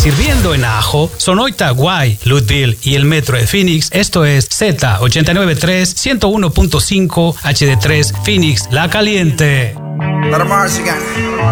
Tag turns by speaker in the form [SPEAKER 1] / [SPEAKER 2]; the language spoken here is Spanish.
[SPEAKER 1] sirviendo en Ajo, Sonoita, Guay, Louisville y el Metro de Phoenix. Esto es Z893 101.5 HD3 Phoenix, La Caliente.
[SPEAKER 2] Let 'em march again.